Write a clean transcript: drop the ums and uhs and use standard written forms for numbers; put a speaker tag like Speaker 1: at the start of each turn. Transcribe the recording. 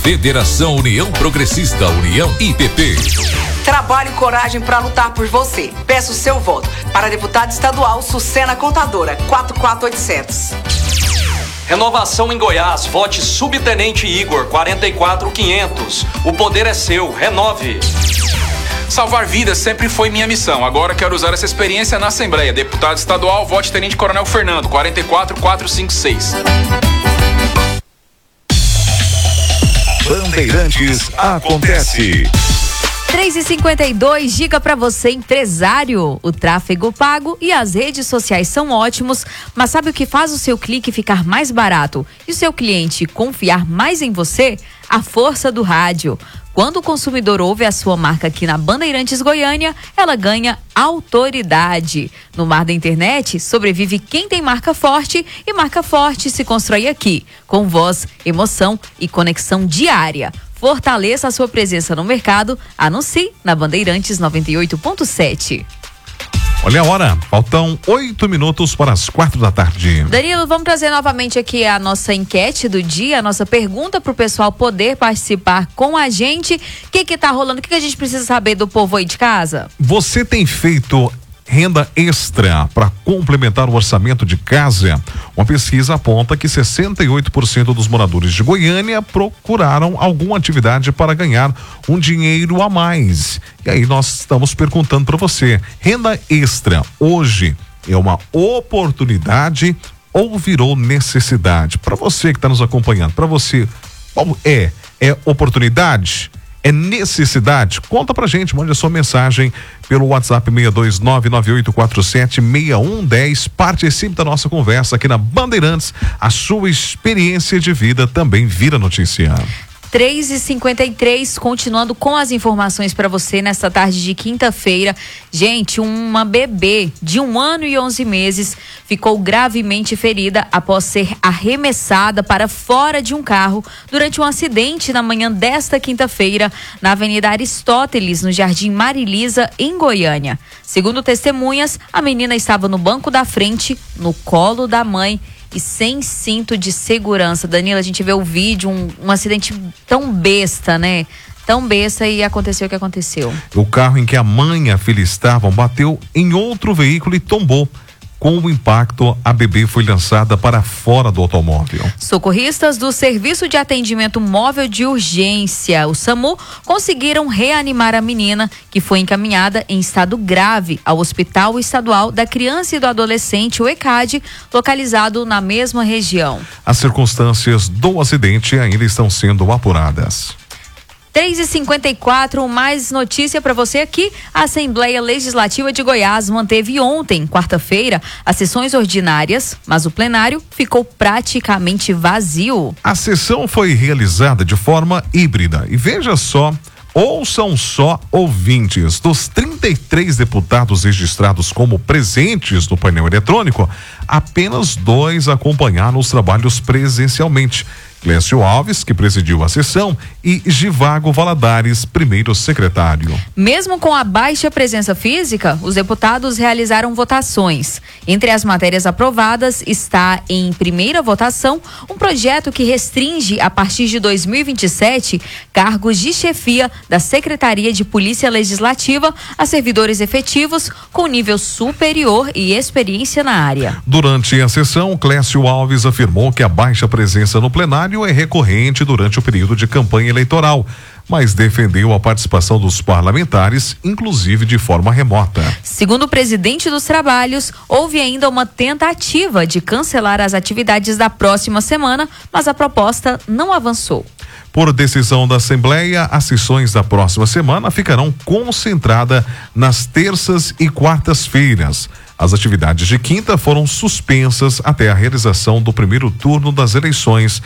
Speaker 1: Federação União Progressista, União IPP.
Speaker 2: Trabalho e coragem para lutar por você. Peço seu voto para deputado estadual Sucena Contadora, 44800.
Speaker 3: Renovação em Goiás, vote Subtenente Igor, 44500. O poder é seu, renove.
Speaker 4: Salvar vidas sempre foi minha missão. Agora quero usar essa experiência na Assembleia. Deputado estadual, vote Tenente Coronel Fernando, 44456.
Speaker 1: Bandeirantes acontece.
Speaker 5: 3h52, dica para você, empresário. O tráfego pago e as redes sociais são ótimos, mas sabe o que faz o seu clique ficar mais barato e o seu cliente confiar mais em você? A força do rádio. Quando o consumidor ouve a sua marca aqui na Bandeirantes Goiânia, ela ganha autoridade. No mar da internet, sobrevive quem tem marca forte, e marca forte se constrói aqui, com voz, emoção e conexão diária. Fortaleça a sua presença no mercado. Anuncie na Bandeirantes 98.7.
Speaker 6: Olha a hora, faltam 8 minutos para as 4 da tarde.
Speaker 5: Danilo, vamos trazer novamente aqui a nossa enquete do dia, a nossa pergunta para o pessoal poder participar com a gente. O que tá rolando? O que a gente precisa saber do povo aí de casa?
Speaker 6: Você tem feito renda extra para complementar o orçamento de casa? Uma pesquisa aponta que 68% dos moradores de Goiânia procuraram alguma atividade para ganhar um dinheiro a mais. E aí nós estamos perguntando para você, renda extra hoje é uma oportunidade ou virou necessidade? Para você que está nos acompanhando, para você, qual é oportunidade? É necessidade? Conta pra gente, mande a sua mensagem pelo WhatsApp 62998476110. Participe da nossa conversa aqui na Bandeirantes. A sua experiência de vida também vira notícia.
Speaker 5: 3h53, continuando com as informações para você nesta tarde de quinta-feira. Gente, uma bebê de 1 ano e 11 meses ficou gravemente ferida após ser arremessada para fora de um carro durante um acidente na manhã desta quinta-feira na Avenida Aristóteles, no Jardim Marilisa, em Goiânia. Segundo testemunhas, a menina estava no banco da frente, no colo da mãe, e sem cinto de segurança. Danilo, a gente vê o vídeo, um acidente tão besta, né? Tão besta, e aconteceu o que aconteceu.
Speaker 6: O carro em que a mãe e a filha estavam bateu em outro veículo e tombou. Com o impacto, a bebê foi lançada para fora do automóvel.
Speaker 5: Socorristas do Serviço de Atendimento Móvel de Urgência, o SAMU, conseguiram reanimar a menina, que foi encaminhada em estado grave ao Hospital Estadual da Criança e do Adolescente, o ECAD, localizado na mesma região.
Speaker 6: As circunstâncias do acidente ainda estão sendo apuradas.
Speaker 5: 3h54, mais notícia para você aqui. A Assembleia Legislativa de Goiás manteve ontem, quarta-feira, as sessões ordinárias, mas o plenário ficou praticamente vazio.
Speaker 6: A sessão foi realizada de forma híbrida e veja só, ouçam só, ouvintes, dos 33 deputados registrados como presentes no painel eletrônico, apenas 2 acompanharam os trabalhos presencialmente. Clécio Alves, que presidiu a sessão, e Givago Valadares, primeiro secretário.
Speaker 5: Mesmo com a baixa presença física, os deputados realizaram votações. Entre as matérias aprovadas está, em primeira votação, um projeto que restringe, a partir de 2027, cargos de chefia da Secretaria de Polícia Legislativa a servidores efetivos com nível superior e experiência na área.
Speaker 6: Durante a sessão, Clécio Alves afirmou que a baixa presença no plenário é recorrente durante o período de campanha eleitoral, mas defendeu a participação dos parlamentares, inclusive de forma remota.
Speaker 5: Segundo o presidente dos trabalhos, houve ainda uma tentativa de cancelar as atividades da próxima semana, mas a proposta não avançou.
Speaker 6: Por decisão da Assembleia, as sessões da próxima semana ficarão concentradas nas terças e quartas-feiras. As atividades de quinta foram suspensas até a realização do primeiro turno das eleições